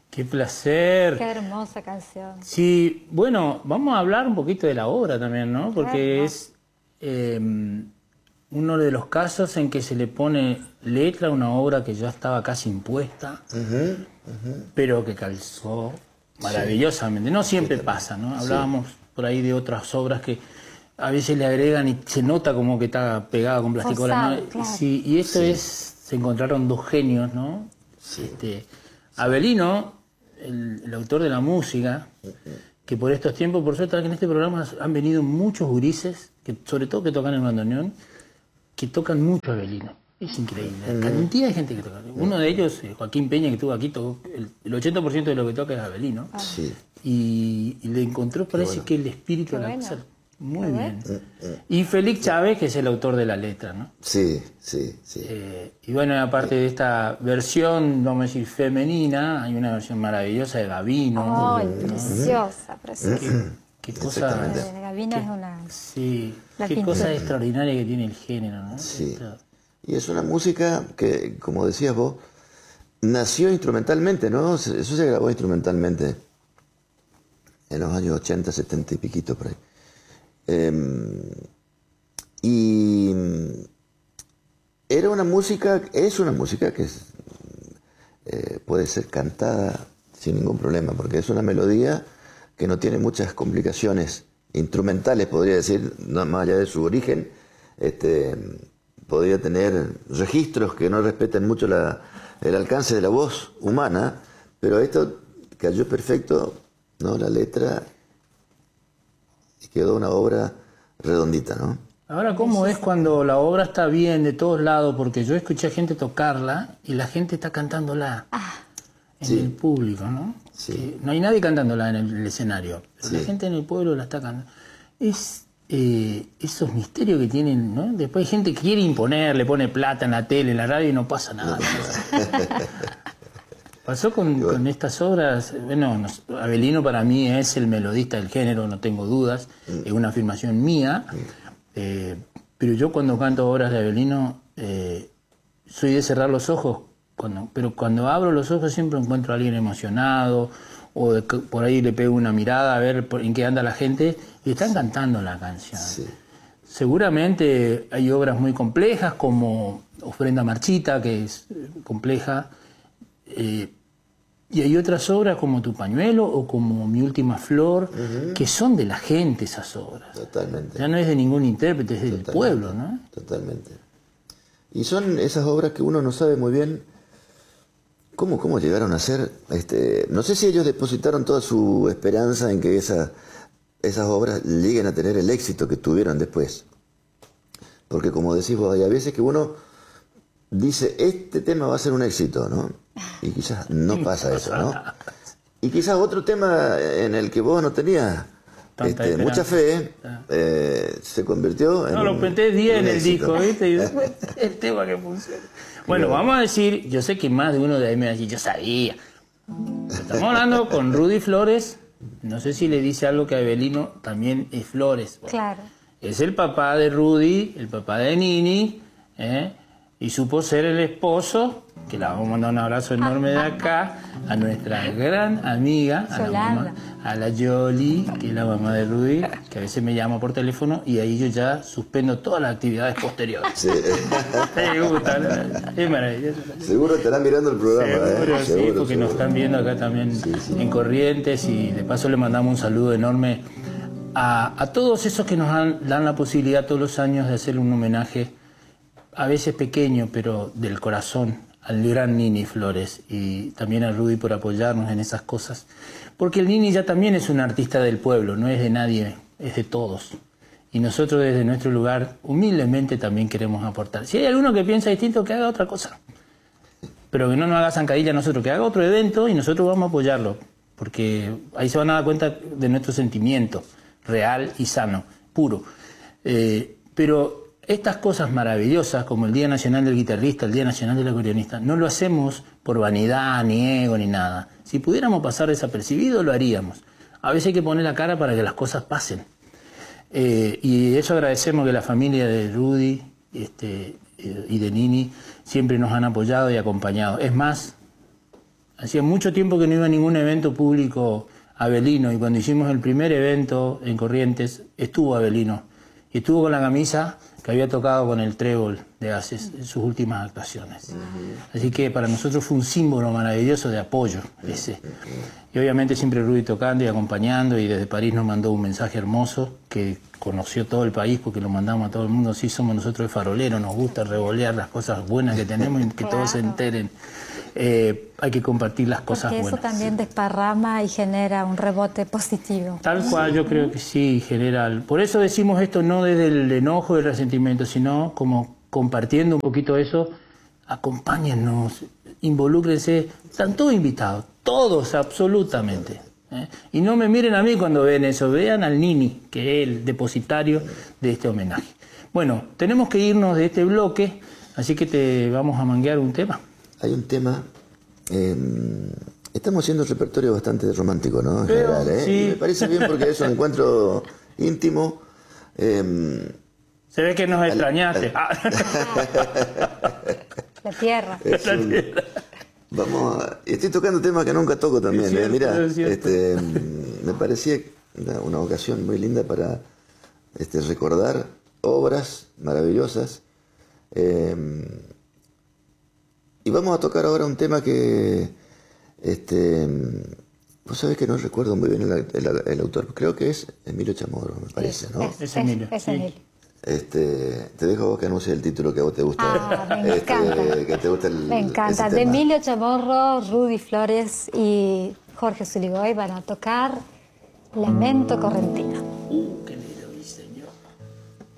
Qué placer. Qué hermosa canción. Sí, bueno, vamos a hablar un poquito de la obra también, ¿no? Porque es uno de los casos en que se le pone letra a una obra que ya estaba casi impuesta, pero que calzó maravillosamente. No siempre pasa, ¿no? Hablábamos por ahí de otras obras que a veces le agregan y se nota como que está pegada con plasticola, ¿no? Claro. Sí, y esto se encontraron dos genios, ¿no? Sí. Avelino, el autor de la música, que por estos tiempos, por suerte, que en este programa han venido muchos gurises, que sobre todo que tocan el bandoneón, que tocan mucho Avelino. Es increíble, la cantidad de gente que toca. Uno de ellos, Joaquín Peña, que estuvo aquí, tocó el 80% de lo que toca es Avelino. Sí. Y le encontró, parece bueno. que el espíritu de la bueno. cosa. Muy bien. Y Félix Chávez, que es el autor de la letra, ¿no? Sí, sí, sí. Y bueno, aparte de esta versión, vamos a decir, femenina, hay una versión maravillosa de Gabino. ¡Ay, preciosa, preciosa! Qué cosa... Gabino es una... Sí, La qué pintura. cosa extraordinaria que tiene el género, ¿no? Sí. Y es una música que, como decías vos, nació instrumentalmente, ¿no? Eso se grabó instrumentalmente en los años 80, 70 y piquito por ahí. Y era una música, es una música que puede ser cantada sin ningún problema, porque es una melodía que no tiene muchas complicaciones instrumentales, podría decir, no, más allá de su origen. Podría tener registros que no respeten mucho el alcance de la voz humana, pero esto cayó perfecto, ¿no? La letra, y quedó una obra redondita, ¿no? Ahora, ¿cómo es cuando la obra está bien de todos lados? Porque yo escuché a gente tocarla y la gente está cantándola en el público, ¿no? Sí. Que no hay nadie cantándola en el escenario, pero la gente en el pueblo la está cantando. Es esos misterios que tienen, ¿no? Después hay gente que quiere imponer, le pone plata en la tele, en la radio y no pasa nada. Pasó con estas obras. Bueno, Avelino para mí es el melodista del género, no tengo dudas, es una afirmación mía, pero yo cuando canto obras de Avelino soy de cerrar los ojos, pero cuando abro los ojos siempre encuentro a alguien emocionado, o por ahí le pego una mirada a ver en qué anda la gente y están cantando la canción. Sí. Seguramente hay obras muy complejas como Ofrenda Marchita, que es compleja, y hay otras obras como Tu Pañuelo o como Mi Última Flor, que son de la gente esas obras. Totalmente. Ya no es de ningún intérprete, es del pueblo, ¿no? Totalmente. Y son esas obras que uno no sabe muy bien cómo llegaron a ser. No sé si ellos depositaron toda su esperanza en que esas obras lleguen a tener el éxito que tuvieron después. Porque como decís vos, hay a veces que uno dice, este tema va a ser un éxito, ¿no? Y quizás no pasa eso, ¿no? Y quizás otro tema en el que vos no tenías mucha fe, se convirtió en lo planté 10 en el éxito. disco, ¿viste? Y después el tema que funciona. Bueno, vamos a decir, yo sé que más de uno de ahí me va a decir, yo sabía. Estamos hablando con Rudy Flores, no sé si le dice algo que Avelino también es Flores. Bueno, Claro. es el papá de Rudy, el papá de Nini, y supo ser el esposo, que la vamos a mandar un abrazo enorme de acá, a nuestra gran amiga, a la mamá, a la Yoli, que es la mamá de Rudy, que a veces me llama por teléfono y ahí yo ya suspendo todas las actividades posteriores. Sí. Me gusta, es maravilloso. Seguro estarán mirando el programa, Seguro, sí, Seguro, porque nos están viendo acá también en Corrientes, y de paso le mandamos un saludo enorme a todos esos que nos dan la posibilidad todos los años de hacer un homenaje, a veces pequeño, pero del corazón, al gran Nini Flores, y también a Rudy por apoyarnos en esas cosas. Porque el Nini ya también es un artista del pueblo, no es de nadie, es de todos. Y nosotros desde nuestro lugar, humildemente, también queremos aportar. Si hay alguno que piensa distinto, que haga otra cosa. Pero que no nos haga zancadilla a nosotros, que haga otro evento y nosotros vamos a apoyarlo. Porque ahí se van a dar cuenta de nuestro sentimiento real y sano, puro. Pero estas cosas maravillosas, como el Día Nacional del Guitarrista, el Día Nacional del Acordeonista, no lo hacemos por vanidad, ni ego, ni nada. Si pudiéramos pasar desapercibido, lo haríamos. A veces hay que poner la cara para que las cosas pasen. Y eso agradecemos que la familia de Rudy y de Nini siempre nos han apoyado y acompañado. Es más, Hacía mucho tiempo que no iba a ningún evento público Avelino, y cuando hicimos el primer evento en Corrientes, estuvo Avelino. Y estuvo con la camisa que había tocado con el Trébol de Haces en sus últimas actuaciones. Así que para nosotros fue un símbolo maravilloso de apoyo ese. Y obviamente siempre Rudy tocando y acompañando, y desde París nos mandó un mensaje hermoso que conoció todo el país porque lo mandamos a todo el mundo. Sí, somos nosotros el farolero, nos gusta revolear las cosas buenas que tenemos y que todos se enteren. Hay que compartir las cosas porque buenas. eso también desparrama y genera un rebote positivo. Tal cual, yo creo que sí, general. Por eso decimos esto no desde el enojo y el resentimiento, sino como compartiendo un poquito eso. Acompáñennos, involúcrense, están todos invitados, todos absolutamente. Y no me miren a mí cuando ven eso, vean al Nini, que es el depositario de este homenaje. Bueno, tenemos que irnos de este bloque, así que te vamos a manguear un tema. Hay un tema, estamos haciendo un repertorio bastante romántico, ¿no? En general, ¿eh? Sí. Y me parece bien porque es un encuentro íntimo. Se ve que nos extrañaste. La tierra. Estoy tocando temas que nunca toco también. Es cierto, Mira, es cierto. me parecía una ocasión muy linda para recordar obras maravillosas. Y vamos a tocar ahora un tema que, vos sabés que no recuerdo muy bien el autor, creo que es Emilio Chamorro, me parece, ¿no? Es Emilio. Es Sí. Emilio. Te dejo a vos que anuncie el título que a vos te gusta. Me encanta. Que te gusta Me encanta. ese De tema. Emilio Chamorro, Rudy Flores y Jorge Zuligoy van a tocar Lamento Correntino.